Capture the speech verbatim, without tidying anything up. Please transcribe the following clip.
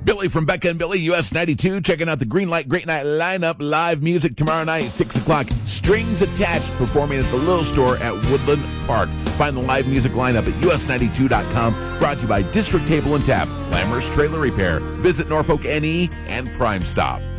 Billy from Becca and Billy, U S ninety-two, checking out the Greenlight Great Night lineup. Live music tomorrow night, six o'clock. Strings Attached, performing at the Little Store at Woodland Park. Find the live music lineup at U S ninety-two dot com. Brought to you by District Table and Tap, Lammers Trailer Repair. Visit Norfolk N E and Prime Stop.